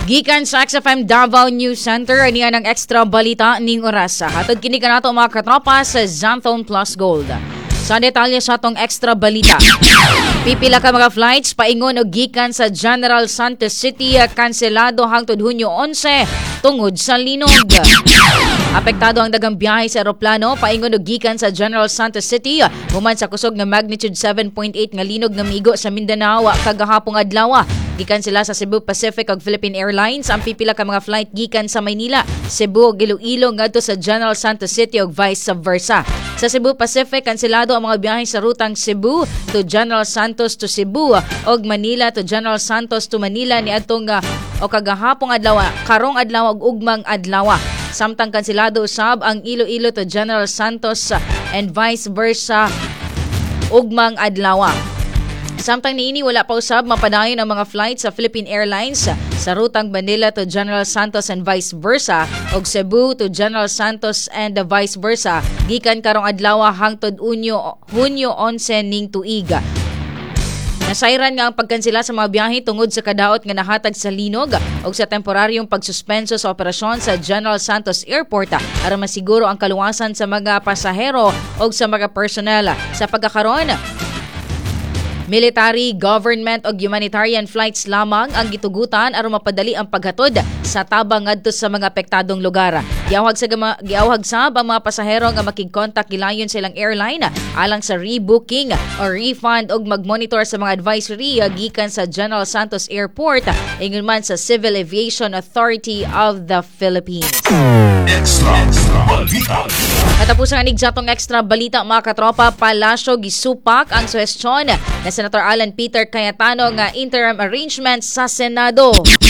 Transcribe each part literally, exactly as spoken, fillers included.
Gikan sa X F M Davao News Center, aniya ng extra balita ning oras. Hatod kini kanato mga katropa sa Xanthone Plus Gold. Sa detalye sa atong extra balita, pipila ka mga flights paingon og gikan sa General Santos City kanselado hangtod Hunyo eleven tungod sa linog. Apektado ang dagang biyahe sa eroplano paingon og gikan sa General Santos City human sa kusog nga magnitude seven point eight nga linog nga miigo sa Mindanao kagahapong adlaw. Gikan sila sa Cebu Pacific ug Philippine Airlines ang pipila ka mga flight gikan sa Maynila, Cebu ug Iloilo ngadto sa General Santos City ug vice versa. Sa Cebu Pacific kanselado ang mga biyahe sa rutang Cebu to General Santos to Cebu ug Manila to General Santos to Manila niadtong o kagahapong adlaw karong adlaw ug ugmang adlaw. Samtang kanselado usab ang Iloilo to General Santos and vice versa ugmang adlaw. Samtang niini wala pa usab mapadayon ang mga flight sa Philippine Airlines sa rutang Manila to General Santos and vice versa ug Cebu to General Santos and vice versa gikan karong adlaw hangtod Hunyo Hunyo eleven ning tuig. Nasayran nga ang pagkansela sa mga biyahe tungod sa kadaot nga nahatag sa linog o sa temporaryong pagsuspenso sa operasyon sa General Santos Airport para masiguro ang kaluwasan sa mga pasahero o sa mga personnel. Sa pagkakaroon, military, government o humanitarian flights lamang ang gitugutan aron mapadali ang paghatod sa tabang ngadto sa mga apektadong lugar. Giawhag sa giawhag sab ang mga pasahero nga makig-contact gilayon sa ilang airline alang sa rebooking o refund ug mag-monitor sa mga advisory gikan sa General Santos Airport ingon man sa Civil Aviation Authority of the Philippines. Extra, extra balita. Katapos ang anigsatong extra balita mga katropa, palasyo gisupak ang suhestyon na Senator Alan Peter Cayetano nga interim arrangement sa Senado.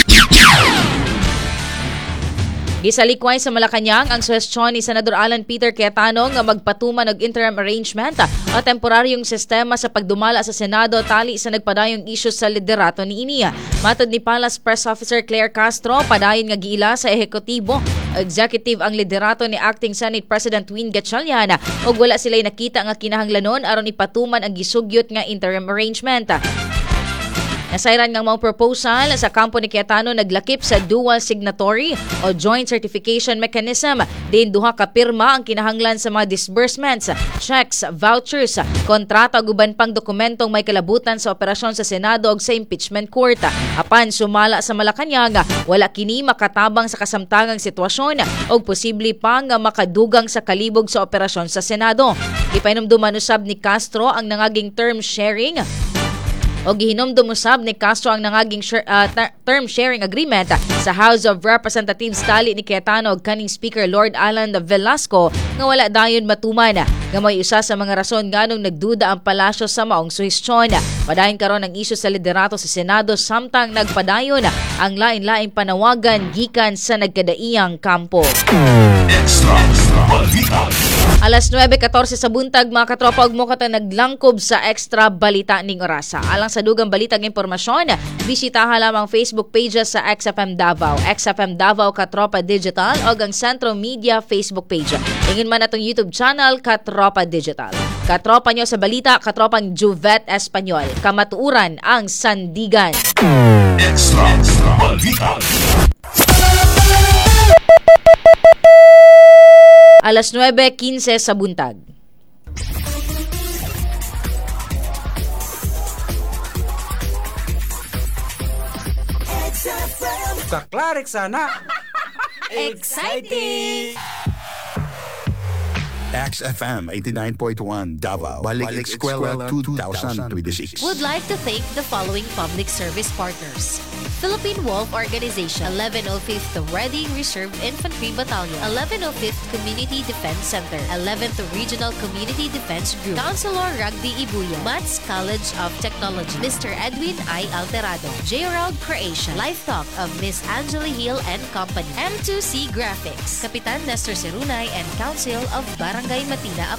Gisalikway sa Malacanang ang suhestyon ni Senador Alan Peter Cayetano nga magpatuman og interim arrangement o temporaryong sistema sa pagdumala sa Senado tali sa nagpadayong isyu sa liderato ni Inia. Matod ni Palace Press Officer Claire Castro, padayon nga giila sa ehekutibo executive ang liderato ni Acting Senate President Win Gatchalian ug wala sila'y nakita nga kinahanglanon aron ipatuman ang gisugyot nga interim arrangement. Nasayran ng mga proposal sa kampo ni Cayetano naglakip sa dual signatory o joint certification mechanism. Din duha ka pirma ang kinahanglan sa mga disbursements, checks, vouchers, kontrata ug uban pang dokumentong may kalabutan sa operasyon sa Senado ug sa impeachment court. Apan sumala sa Malacañang, wala kini makatabang sa kasamtangang sitwasyon ug posible pa nga makadugang sa kalibog sa operasyon sa Senado. Ipainumduman usab ni Castro ang nangaging term sharing o gihinomdom usab ni Castro ang nangaging uh, term sharing agreement sa House of Representatives tali ni Cayetano ug kaning Speaker Lord Alan Velasco nga wala dayon matuman. Nga may usa sa mga rason nganong nagduda ang palasyo sa maong suhestyon. Padayon karon ang isyu sa liderato sa Senado samtang nagpadayon ang lain-laing panawagan gikan sa nagkadaiyang kampo. Extra, extra balita. Alas nine fourteen sa buntag mga katropa ug mo kata naglangkob sa extra balita ning orasa. Alang sa dugang balitang impormasyon, bisitaha lamang Facebook pages sa X F M Davao, X F M Davao Katropa Digital o ang Centro Media Facebook page. Ingin man atong YouTube channel Katropa Digital. Katropa nyo sa balita, katropang Juvet Espanyol. Kamatuuran ang Sandigan. Extra, extra balita. Alas nine fifteen sa buntag. Kaklarik sana. Exciting! X F M eighty-nine point one Davao. Balik Eskwela twenty twenty-six. Would like to thank the following public service partners. Philippine Wolf Organization, eleven oh fifth Reading Reserve Infantry Battalion, eleven oh fifth Community Defense Center, eleventh Regional Community Defense Group, Councilor Ragdi Ibuya, Mats College of Technology, Mister Edwin I. Alterado, J-Round Creation, Life Talk of Miss Angela Hill and Company, M two C Graphics, Kapitan Nestor Serunay and Council of Barangay Matina